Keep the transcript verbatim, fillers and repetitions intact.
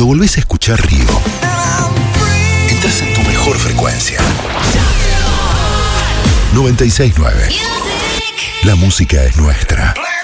Cuando volvés a escuchar Río, estás en tu mejor frecuencia. noventa y seis punto nueve. La música es nuestra.